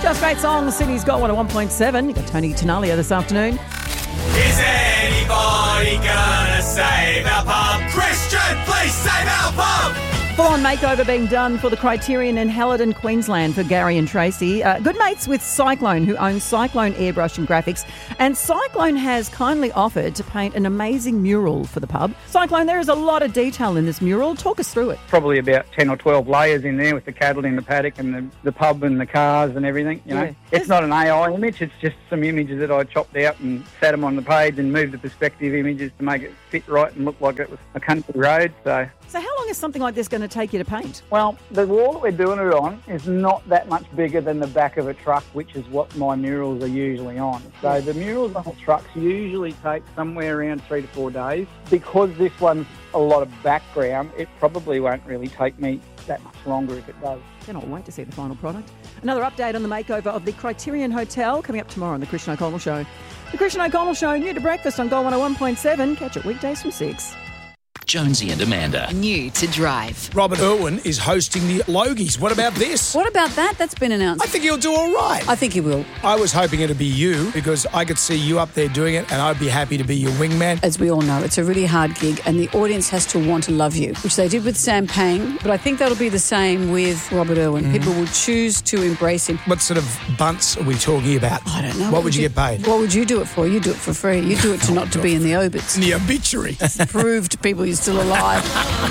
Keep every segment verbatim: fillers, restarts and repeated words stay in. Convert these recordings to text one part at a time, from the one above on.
Just great songs. Sydney's got one at one point seven. You got Tony Tenalia this afternoon. Is anybody gonna save our pub? Christian, please save our pub! Full-on makeover being done for the Criterion in Helidon, Queensland for Gary and Tracy. Uh, good mates with Cyclone, who owns Cyclone Airbrush and Graphics. And Cyclone has kindly offered to paint an amazing mural for the pub. Cyclone, there is a lot of detail in this mural. Talk us through it. Probably about ten or twelve layers in there with the cattle in the paddock and the, the pub and the cars and everything, you know. Yeah. It's not an A I image, it's just some images that I chopped out and sat them on the page and moved the perspective images to make it fit right and look like it was a country road, so... So how long is something like this going to take you to paint? Well, the wall that we're doing it on is not that much bigger than the back of a truck, which is what my murals are usually on. So the murals on the trucks usually take somewhere around three to four days. Because this one's a lot of background, it probably won't really take me that much longer if it does. Cannot wait to see the final product. Another update on the makeover of the Criterion Hotel coming up tomorrow on The Christian O'Connell Show. The Christian O'Connell Show, new to breakfast on Gold one oh one point seven. Catch it weekdays from six. Jonesy and Amanda. New to drive. Robert Irwin is hosting the Logies. What about this? What about that? That's been announced. I think he'll do all right. I think he will. I was hoping it'd be you because I could see you up there doing it and I'd be happy to be your wingman. As we all know, it's a really hard gig and the audience has to want to love you, which they did with Sam Payne, but I think that'll be the same with Robert Irwin. Mm. People will choose to embrace him. What sort of bunts are we talking about? I don't know. What, what would you, you get paid? What would you do it for? You do it for free. You do it to oh, not God. to be in the obits. In the obituary. Prove to people you're still alive.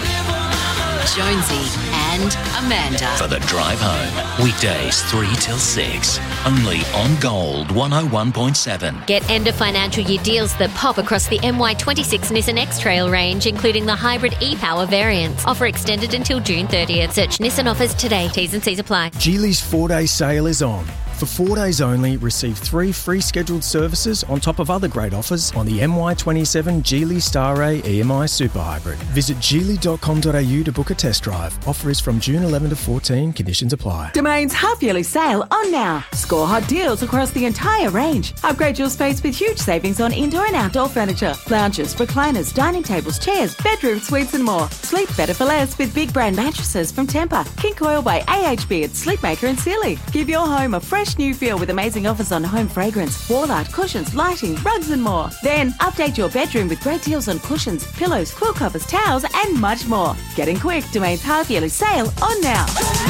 Jonesy and Amanda. For the drive home. Weekdays three till six. Only on Gold one oh one point seven. Get end of financial year deals that pop across the M Y twenty-six Nissan X-Trail range, including the hybrid e-Power variants. Offer extended until June thirtieth. Search Nissan offers today. T's and C's apply. Geely's four-day sale is on. For four days only, receive three free scheduled services on top of other great offers on the M Y twenty-seven Geely Star A E M I Super Hybrid. Visit geely dot com dot a u to book a test drive. Offer is from June eleventh to fourteen. Conditions apply. Domain's half-yearly sale on now. Score hot deals across the entire range. Upgrade your space with huge savings on indoor and outdoor furniture. Lounges, recliners, dining tables, chairs, bedroom suites and more. Sleep better for less with big brand mattresses from Tempur. King Coil by A H B at Sleepmaker and Sealy. Give your home a fresh new feel with amazing offers on home fragrance, wall art, cushions, lighting, rugs and more. Then update your bedroom with great deals on cushions, pillows, quilt covers, towels and much more. Getting quick, Domain's half-yearly sale on now.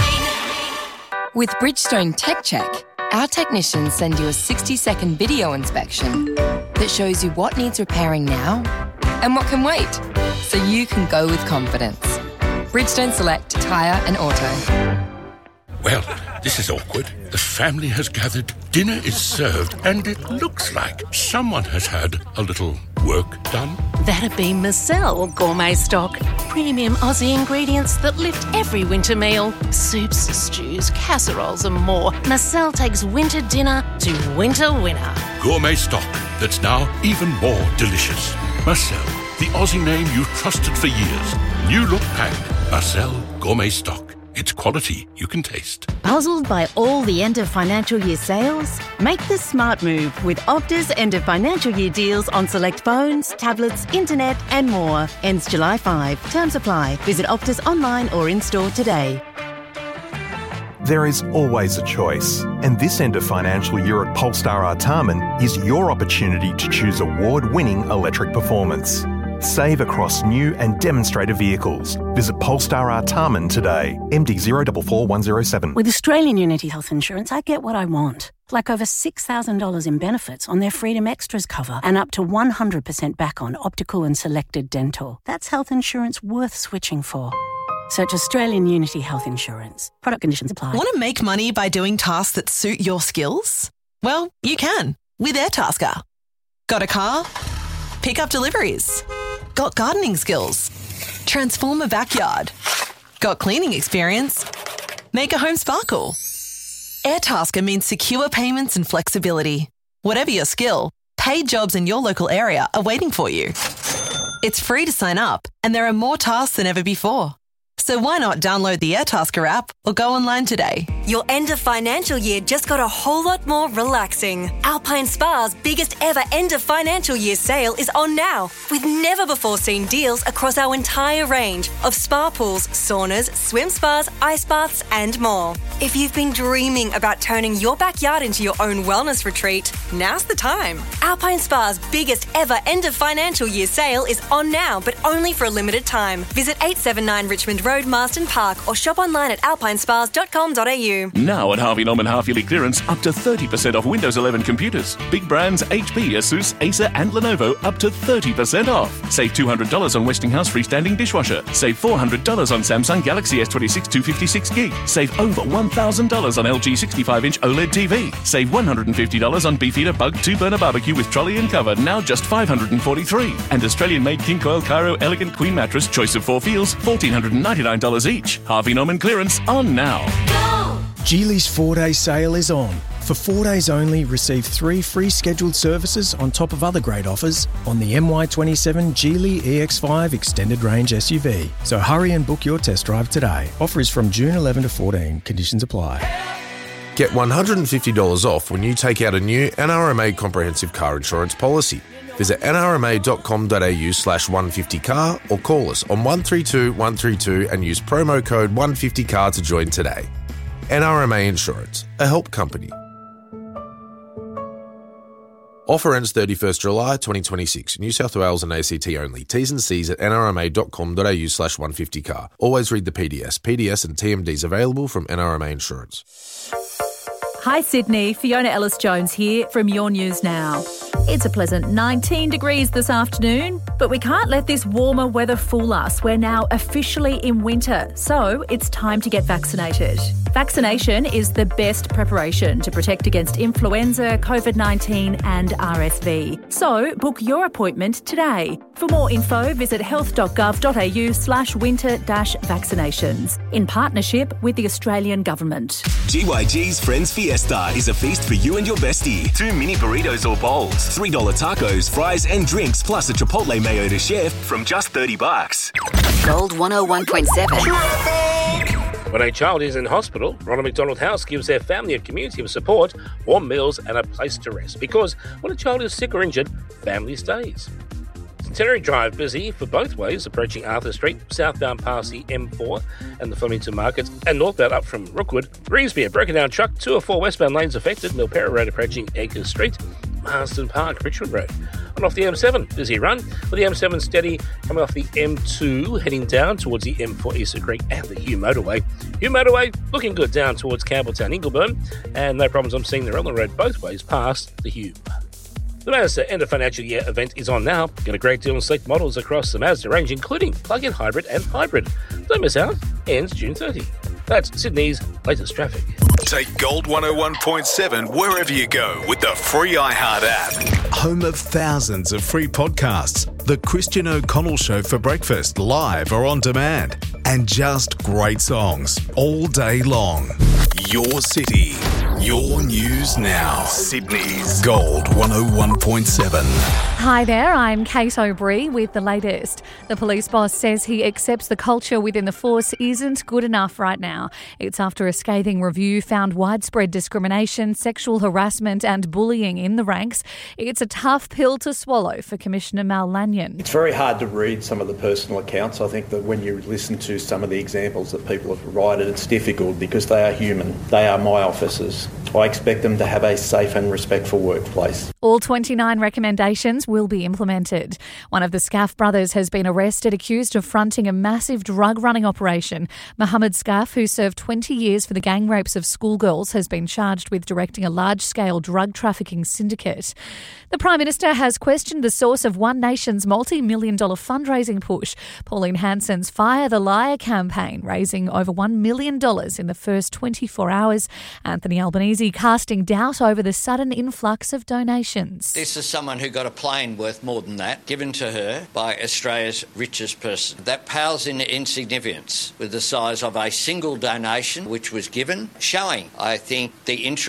With Bridgestone Tech Check, our technicians send you a sixty-second video inspection that shows you what needs repairing now and what can wait, so you can go with confidence. Bridgestone Select Tyre and Auto. Well, this is awkward. The family has gathered, dinner is served, and it looks like someone has had a little work done. That'd be Marcel Gourmet Stock. Premium Aussie ingredients that lift every winter meal. Soups, stews, casseroles and more. Marcel takes winter dinner to winter winner. Gourmet Stock that's now even more delicious. Marcel, the Aussie name you've trusted for years. New look packed. Marcel Gourmet Stock. It's quality you can taste. Puzzled by all the end of financial year sales? Make the smart move with Optus end of financial year deals on select phones, tablets, internet and more. Ends July fifth. Terms apply. Visit Optus online or in-store today. There is always a choice, and this end of financial year at Polestar Artarmon is your opportunity to choose award-winning electric performance. Save across new and demonstrator vehicles. Visit Polestar Artarmon today. M D zero four four one zero seven. With Australian Unity Health Insurance, I get what I want. Like over six thousand dollars in benefits on their Freedom Extras cover and up to one hundred percent back on optical and selected dental. That's health insurance worth switching for. Search Australian Unity Health Insurance. Product conditions apply. Want to make money by doing tasks that suit your skills? Well, you can with Airtasker. Got a car? Pick up deliveries. Got gardening skills? Transform a backyard. Got cleaning experience? Make a home sparkle. Airtasker means secure payments and flexibility. Whatever your skill, paid jobs in your local area are waiting for you. It's free to sign up, and there are more tasks than ever before. So why not download the Airtasker app or go online today? Your end of financial year just got a whole lot more relaxing. Alpine Spa's biggest ever end of financial year sale is on now, with never before seen deals across our entire range of spa pools, saunas, swim spas, ice baths and more. If you've been dreaming about turning your backyard into your own wellness retreat, now's the time. Alpine Spa's biggest ever end of financial year sale is on now, but only for a limited time. Visit eight seventy-nine Richmond Road, Marston Park, or shop online at alpine spas dot com dot a u. Now at Harvey Norman half-yearly clearance, up to thirty percent off Windows eleven computers. Big brands H P, Asus, Acer and Lenovo up to thirty percent off. Save two hundred dollars on Westinghouse freestanding dishwasher. Save four hundred dollars on Samsung Galaxy S twenty-six two fifty-six gig. Save over one thousand dollars on L G sixty-five inch OLED T V. Save one hundred fifty dollars on Beefeater Bug two burner barbecue with trolley and cover, now just five hundred forty-three dollars. And Australian-made King Coil Cairo Elegant Queen Mattress, choice of four feels, one thousand four hundred ninety-nine dollars each. Harvey Norman clearance on now. Geely's four-day sale is on. For four days only, receive three free scheduled services on top of other great offers on the M Y twenty-seven Geely E X five Extended Range S U V. So hurry and book your test drive today. Offer is from June eleventh to fourteen. Conditions apply. Get one hundred fifty dollars off when you take out a new N R M A comprehensive car insurance policy. Visit n r m a dot com dot a u slash one fifty car or call us on one three two one three two and use promo code one fifty car to join today. N R M A Insurance, a help company. Offer ends thirty-first July twenty twenty-six. New South Wales and A C T only. T's and C's at n r m a dot com dot a u slash one fifty car. Always read the P D S. P D S and T M Ds available from N R M A Insurance. Hi Sydney, Fiona Ellis-Jones here from Your News Now. It's a pleasant nineteen degrees this afternoon, but we can't let this warmer weather fool us. We're now officially in winter, so it's time to get vaccinated. Vaccination is the best preparation to protect against influenza, COVID nineteen and R S V. So book your appointment today. For more info, visit health dot gov dot a u slash winter dash vaccinations in partnership with the Australian Government. G Y G's Friends Fiesta is a feast for you and your bestie. Two mini burritos or bowls, three dollars tacos, fries and drinks, plus a Chipotle mayo to share from just thirty bucks. Gold one oh one point seven. When a child is in hospital, Ronald McDonald House gives their family a community of support, warm meals and a place to rest. Because when a child is sick or injured, family stays. Centenary Drive busy for both ways, approaching Arthur Street, southbound past the M four and the Flemington Markets, and northbound up from Rookwood. Greensby, a broken down truck, two or four westbound lanes affected, Milpera Road approaching Acres Street, Marston Park, Richmond Road. And off the M seven, busy run, with the M seven steady coming off the M two, heading down towards the M four Easter Creek and the Hugh Motorway. Hugh Motorway looking good down towards Campbelltown, Ingleburn, and no problems I'm seeing the Rutland Road both ways past the Hugh. The Mazda end of financial year event is on now. Get a great deal on select models across the Mazda range, including plug-in hybrid and hybrid. Don't miss out. Ends June thirtieth. That's Sydney's latest traffic. Take Gold one oh one point seven wherever you go with the free iHeart app. Home of thousands of free podcasts. The Christian O'Connell Show for breakfast, live or on demand. And just great songs all day long. Your city. Your news now. Sydney's Gold one oh one point seven. Hi there, I'm Kate O'Brien with the latest. The police boss says he accepts the culture within the force isn't good enough right now. It's after a scathing review found widespread discrimination, sexual harassment and bullying in the ranks. It's a tough pill to swallow for Commissioner Mal Lanyon. It's very hard to read some of the personal accounts. I think that when you listen to some of the examples that people have provided, it's difficult because they are human. They are my officers. I expect them to have a safe and respectful workplace. All twenty-nine recommendations will be implemented. One of the Scaff brothers has been arrested accused of fronting a massive drug running operation. Mohammed Scaff, who served twenty years for the gang rapes of schoolgirls, has been charged with directing a large-scale drug trafficking syndicate. The Prime Minister has questioned the source of One Nation's multi-million dollar fundraising push. Pauline Hanson's Fire the Liar campaign, raising over one million dollars in the first twenty-four hours. Anthony Albanese casting doubt over the sudden influx of donations. This is someone who got a plane worth more than that given to her by Australia's richest person. That pales into insignificance with the size of a single donation which was given, showing, I think, the interests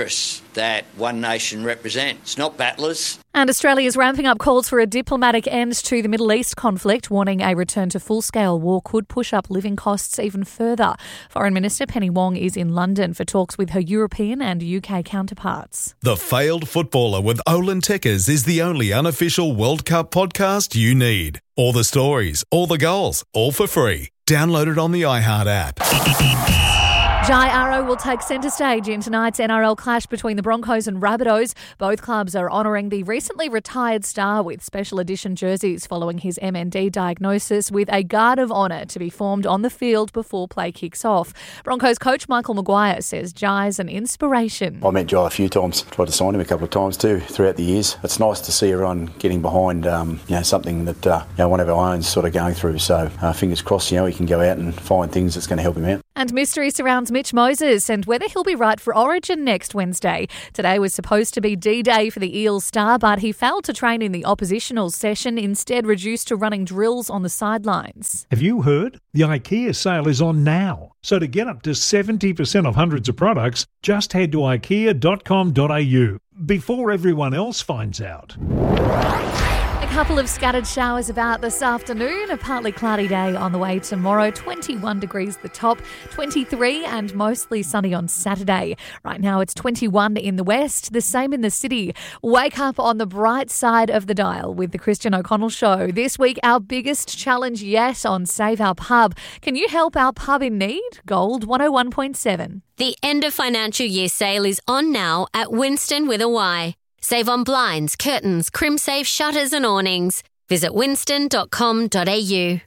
that One Nation represents, not battlers. And Australia is ramping up calls for a diplomatic end to the Middle East conflict, warning a return to full-scale war could push up living costs even further. Foreign Minister Penny Wong is in London for talks with her European and U K counterparts. The Failed Footballer with Olin Tekkers is the only unofficial World Cup podcast you need. All the stories, all the goals, all for free. Download it on the iHeart app. Jai Arrow will take centre stage in tonight's N R L clash between the Broncos and Rabbitohs. Both clubs are honouring the recently retired star with special edition jerseys following his M N D diagnosis, with a guard of honour to be formed on the field before play kicks off. Broncos coach Michael Maguire says Jai's an inspiration. I met Jai a few times, tried to sign him a couple of times too throughout the years. It's nice to see everyone getting behind um, you know, something that uh, you know, one of our own sort of going through. So uh, fingers crossed, you know, he can go out and find things that's going to help him out. And mystery surrounds Mitch Moses and whether he'll be right for Origin next Wednesday. Today was supposed to be D-Day for the Eels star, but he failed to train in the oppositional session, instead reduced to running drills on the sidelines. Have you heard? The IKEA sale is on now. So to get up to seventy percent off hundreds of products, just head to ikea dot com dot a u before everyone else finds out. A couple of scattered showers about this afternoon. A partly cloudy day on the way tomorrow. twenty-one degrees the top, twenty-three and mostly sunny on Saturday. Right now it's twenty-one in the west, the same in the city. Wake up on the bright side of the dial with the Christian O'Connell Show. This week, our biggest challenge yet on Save Our Pub. Can you help our pub in need? Gold one oh one point seven. The end of financial year sale is on now at Winston with a Y. Save on blinds, curtains, crimsafe shutters and awnings. Visit winston dot com dot a u.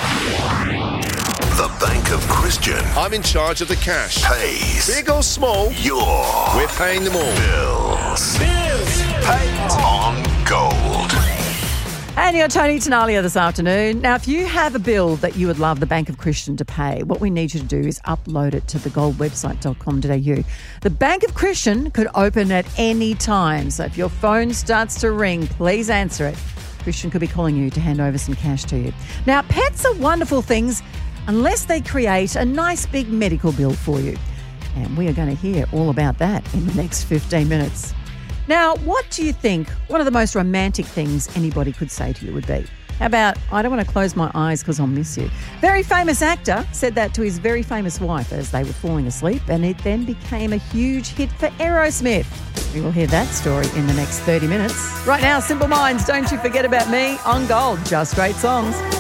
The Bank of Christian. I'm in charge of the cash. Pays. Big or small. Your. We're paying them all. Bills. Bills. Paid. On gold. And you're Tony Tenalia this afternoon. Now, if you have a bill that you would love the Bank of Christian to pay, what we need you to do is upload it to the gold website dot com dot a u. The Bank of Christian could open at any time. So if your phone starts to ring, please answer it. Christian could be calling you to hand over some cash to you. Now, pets are wonderful things unless they create a nice big medical bill for you. And we are going to hear all about that in the next fifteen minutes. Now, what do you think one of the most romantic things anybody could say to you would be? How about, I don't want to close my eyes because I'll miss you? Very famous actor said that to his very famous wife as they were falling asleep, and it then became a huge hit for Aerosmith. We will hear that story in the next thirty minutes. Right now, Simple Minds, Don't You Forget About Me on Gold. Just great songs.